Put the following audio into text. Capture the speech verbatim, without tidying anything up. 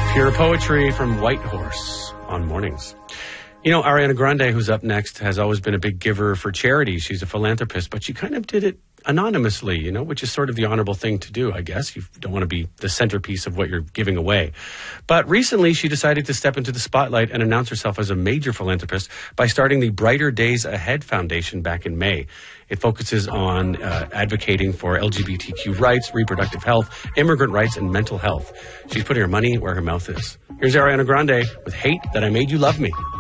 Pure poetry from Whitehorse on Mornings. You know, Ariana Grande, who's up next, has always been a big giver for charity. She's a philanthropist, but she kind of did it anonymously, you know, which is sort of the honorable thing to do, I guess. You don't want to be the centerpiece of what you're giving away. But recently, she decided to step into the spotlight and announce herself as a major philanthropist by starting the Brighter Days Ahead Foundation back in May. It focuses on uh, advocating for L G B T Q rights, reproductive health, immigrant rights, and mental health. She's putting her money where her mouth is. Here's Ariana Grande with Hate That I Made You Love Me.